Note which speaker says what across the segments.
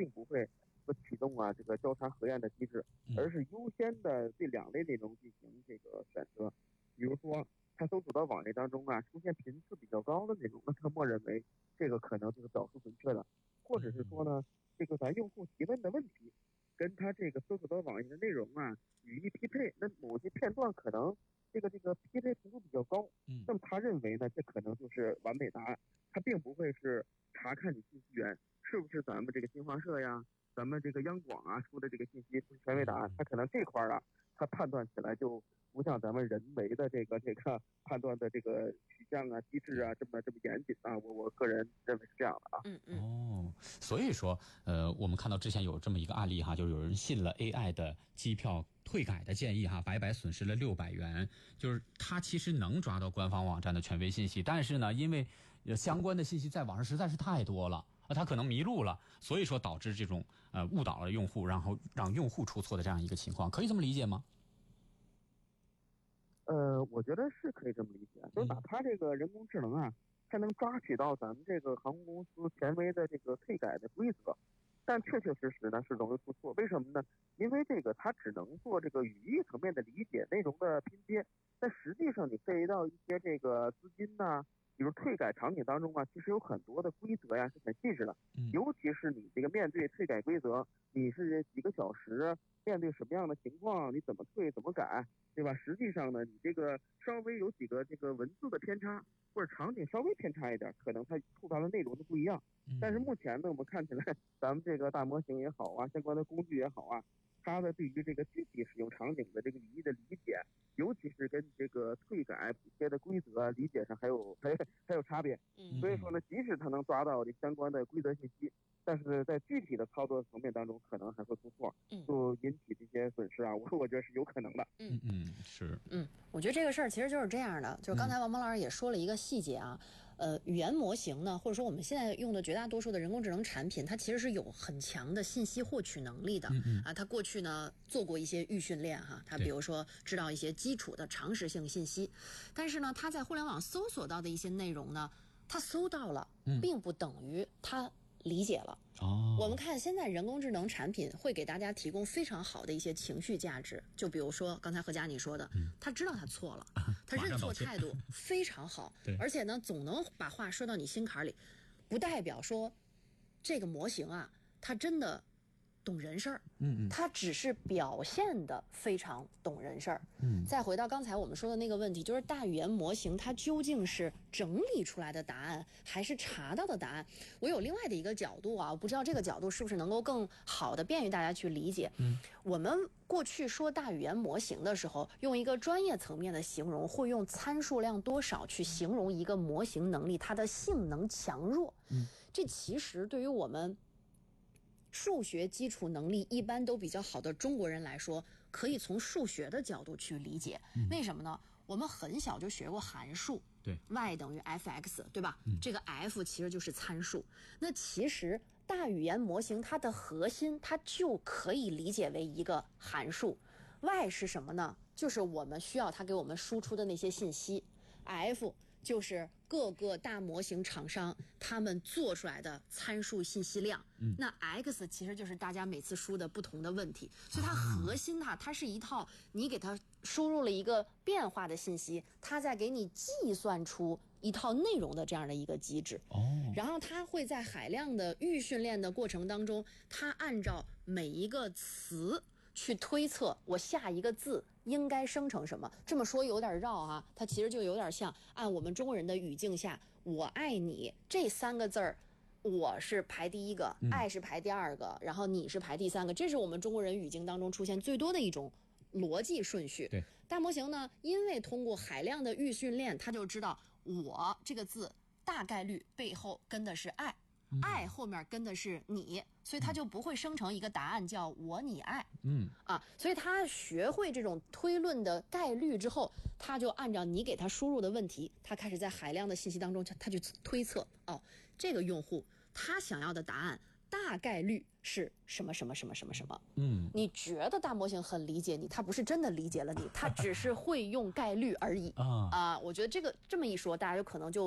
Speaker 1: 并不会启动这个交叉核验的机制，而是优先的这2类内容进行这个选择。比如说它搜索到网页当中出现频次比较高的内容，那它默认为这个可能就是表述准确的，或者是说呢，这个咱用户提问的问题跟它这个搜索到网页的内容语义匹配，那某些片段可能这个匹配程度比较高，那么他认为呢，这可能就是完美答案，他并不会是查看你信息源是不是咱们这个新华社呀、咱们这个央广出的这个信息是权威答案，他可能这块他判断起来就不像咱们人为的这个判断的这个取向机制这么严谨我个人认为是这样的
Speaker 2: 所以说我们看到之前有这么一个案例就是有人信了 AI 的机票退改的建议白白损失了600元，就是他其实能抓到官方网站的权威信息，但是呢，因为相关的信息在网上实在是太多了，他可能迷路了，所以说导致这种误导了用户，然后让用户出错的这样一个情况，可以这么理解吗？
Speaker 1: 我觉得是可以这么理解，就是哪怕这个人工智能它能抓取到咱们这个航空公司权威的这个退改的规则，但确确实实呢是容易出错。为什么呢？因为这个它只能做这个语义层面的理解，内容的拼接，但实际上你涉及到一些这个资金比如退改场景当中其实有很多的规则是很细致的，尤其是你这个面对退改规则，你是几个小时，面对什么样的情况，你怎么退怎么改，对吧？实际上呢，你这个稍微有几个这个文字的偏差，或者场景稍微偏差一点，可能它触发的内容就不一样。但是目前呢，我们看起来咱们这个大模型也好相关的工具也好它的对于这个具体使用场景的这个语义的理解，尤其是跟这个退改补贴的规则理解上还有差别。所以说呢，即使它能抓到这相关的规则信息，但是在具体的操作层面当中，可能还会出错，就引起这些损失我觉得是有可能的。
Speaker 2: 是。
Speaker 3: 我觉得这个事儿其实就是这样的，就是刚才王蒙老师也说了一个细节语言模型呢，或者说我们现在用的绝大多数的人工智能产品，它其实是有很强的信息获取能力的。它过去呢做过一些预训练它比如说知道一些基础的常识性信息，但是呢，它在互联网搜索到的一些内容呢，它搜到了，并不等于它理解了。我们看现在人工智能产品会给大家提供非常好的一些情绪价值，就比如说刚才何佳你说的，他知道他错了，他认错态度非常好，而且呢总能把话说到你心坎里，不代表说这个模型他真的懂人事儿，他只是表现的非常懂人事儿。再回到刚才我们说的那个问题，就是大语言模型它究竟是整理出来的答案，还是查到的答案？我有另外的一个角度我不知道这个角度是不是能够更好的便于大家去理解。我们过去说大语言模型的时候，用一个专业层面的形容，会用参数量多少去形容一个模型能力它的性能强弱。这其实对于我们数学基础能力一般都比较好的中国人来说，可以从数学的角度去理解。为什么呢？我们很小就学过函数，
Speaker 2: 对
Speaker 3: y 等于 fx， 对吧？这个 f 其实就是参数。那其实大语言模型它的核心，它就可以理解为一个函数。y 是什么呢？就是我们需要它给我们输出的那些信息。f 就是各个大模型厂商他们做出来的参数信息量。那 x 其实就是大家每次输的不同的问题，所以它核心它是一套你给它输入了一个变化的信息，它再给你计算出一套内容的这样的一个机制。然后它会在海量的预训练的过程当中，它按照每一个词去推测我下一个字应该生成什么。这么说有点绕它其实就有点像按我们中国人的语境下，我爱你这3个字儿，我是排第一个，爱是排第2个，然后你是排第3个，这是我们中国人语境当中出现最多的一种逻辑顺序。
Speaker 2: 对，
Speaker 3: 大模型呢，因为通过海量的预训练，它就知道我这个字大概率背后跟的是爱，爱后面跟的是你，所以它就不会生成一个答案叫我你爱。所以他学会这种推论的概率之后，他就按照你给他输入的问题，他开始在海量的信息当中他去推测，这个用户他想要的答案大概率是什么什么什么什么什么。你觉得大模型很理解你，他不是真的理解了你，他只是会用概率而已。我觉得这么一说，大家就可能就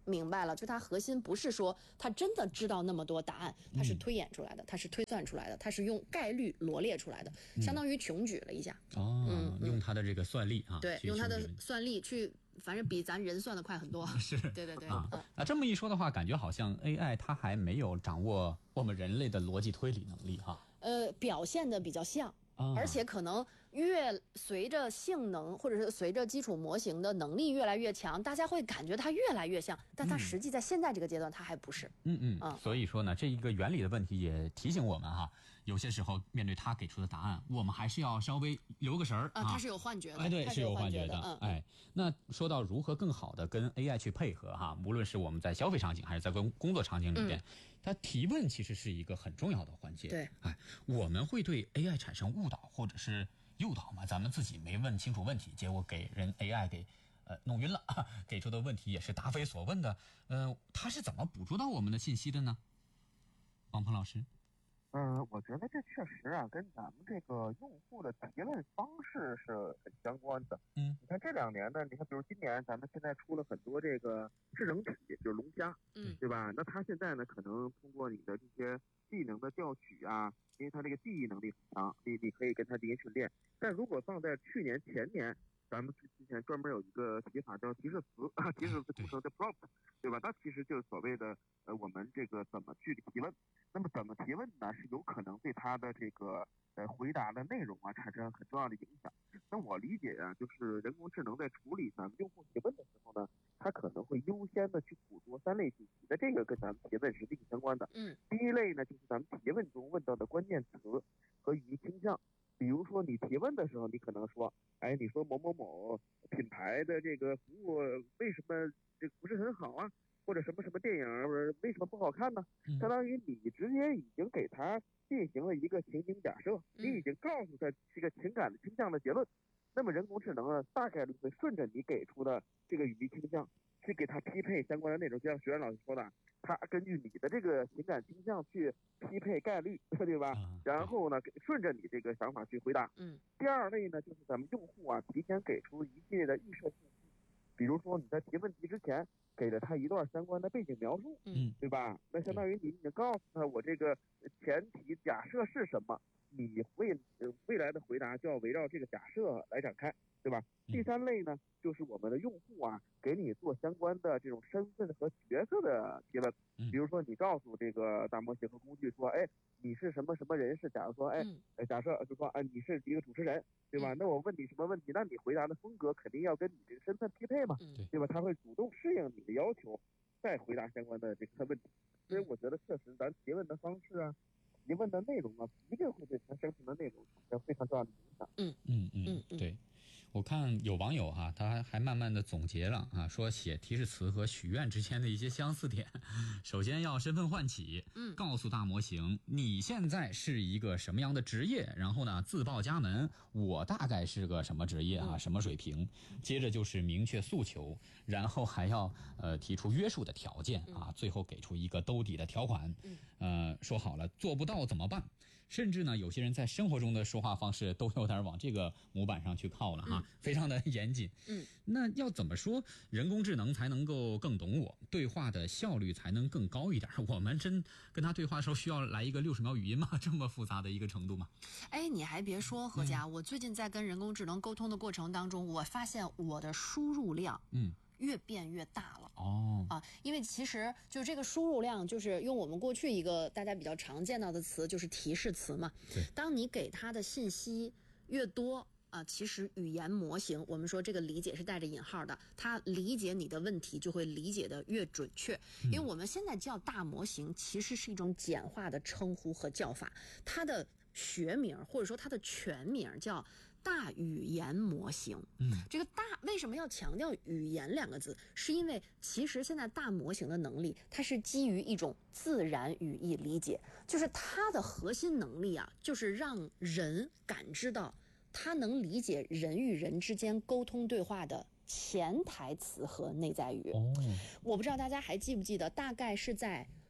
Speaker 3: 明白了，就它核心不是说它真的知道那么多答案，它是推演出来的，它是推算出来的，它是用概率罗列出来的，相当于穷举了一下。
Speaker 2: 用它的这个算力啊，
Speaker 3: 对，用它的算力去，反正比咱人算得快很多。
Speaker 2: 是，
Speaker 3: 对对对
Speaker 2: 那这么一说的话，感觉好像 AI 它还没有掌握我们人类的逻辑推理能力哈。
Speaker 3: 表现的比较像。而且可能随着性能或者是随着基础模型的能力越来越强，大家会感觉它越来越像，但它实际在现在这个阶段它还不是。
Speaker 2: 所以说呢，这一个原理的问题也提醒我们哈，有些时候面对它给出的答案，我们还是要稍微留个神儿啊。
Speaker 3: 它是有幻觉的，
Speaker 2: 哎，对，是有幻觉
Speaker 3: 的。
Speaker 2: 那说到如何更好的跟 AI 去配合哈，无论是我们在消费场景还是在工作场景里边。它提问其实是一个很重要的环节。
Speaker 3: 对，
Speaker 2: 我们会对 AI 产生误导或者是诱导吗？咱们自己没问清楚问题，结果给人 AI 给弄晕了，给出的问题也是答非所问的。它是怎么捕捉到我们的信息的呢？王鹏老师。
Speaker 1: 我觉得这确实啊，跟咱们这个用户的提问方式是很相关的。你看这2年呢，你看比如今年咱们现在出了很多这个智能体，就是龙虾，对吧？那它现在呢，可能通过你的这些技能的调取啊，因为它这个记忆能力很强，你可以跟它进行训练。但如果放在去年前年，咱们之前专门有一个提法叫提示词提示词构成的 prompt， 对吧？它其实就是所谓的我们这个怎么去提问。那么怎么提问呢？是有可能对它的这个回答的内容啊产生很重要的影响。那我理解啊，就是人工智能在处理咱们用户提问的时候呢，它可能会优先的去捕捉3类信息。那这个跟咱们提问是密切相关的。第一类呢，就是咱们提问中问到的关键词和语义倾向。比如说你提问的时候，你可能说，你说某某某品牌的这个服务为什么这不是很好啊？或者什么什么电影为什么不好看呢？相当于你直接已经给他进行了一个情景假设，你已经告诉他这个情感的倾向的结论。那么人工智能大概率会顺着你给出的这个语义倾向去给他匹配相关的内容，就像学员老师说的，他根据你的这个情感倾向去匹配概率，对吧？然后呢，顺着你这个想法去回答。第2类呢，就是咱们用户提前给出一系列的预设信息，比如说你在提问题之前给了他一段相关的背景描述，对吧？那相当于你已经告诉他我这个前提假设是什么，你未来的回答就要围绕这个假设来展开，对吧？第3类呢，就是我们的用户给你做相关的这种身份和角色的提问，比如说你告诉这个大模型和工具说，你是什么什么人士？假如说，假设就说，你是一个主持人，对吧？那我问你什么问题，那你回答的风格肯定要跟你这个身份匹配嘛，对吧？他会主动适应你的要求，再回答相关的这个问题。所以我觉得确实咱提问的方式提问的内容一定会对它生成的内容产生非常重要的影
Speaker 2: 响。对。我看有网友他还慢慢的总结了说写提示词和许愿之间的一些相似点。首先要身份唤起，告诉大模型你现在是一个什么样的职业，然后呢自报家门，我大概是个什么职业什么水平。接着就是明确诉求，然后还要提出约束的条件最后给出一个兜底的条款。说好了做不到怎么办？甚至呢，有些人在生活中的说话方式都有点往这个模板上去靠了非常的严谨。那要怎么说人工智能才能够更懂我，对话的效率才能更高一点？我们真跟他对话的时候需要来一个60秒语音吗？这么复杂的一个程度吗？
Speaker 3: 你还别说，何家，我最近在跟人工智能沟通的过程当中，我发现我的输入量越变越大了因为其实就是这个输入量，就是用我们过去一个大家比较常见到的词，就是提示词嘛。当你给它的信息越多其实语言模型，我们说这个理解是带着引号的，它理解你的问题就会理解的越准确。因为我们现在叫大模型，其实是一种简化的称呼和叫法，它的学名或者说它的全名叫大语言模型。这个大为什么要强调语言2个字？是因为其实现在大模型的能力，它是基于一种自然语义理解，就是它的核心能力就是让人感知到它能理解人与人之间沟通对话的潜台词和内在语。我不知道大家还记不记得，大概是在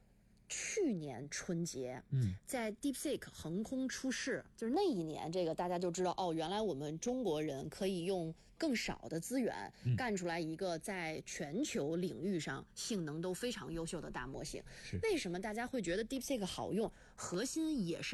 Speaker 3: 去年春节，在 DeepSeek 横空出世，就是那一年，这个大家就知道哦，原来我们中国人可以用更少的资源干出来一个在全球领域上性能都非常优秀的大模型。为什么大家会觉得 DeepSeek 好用？核心也是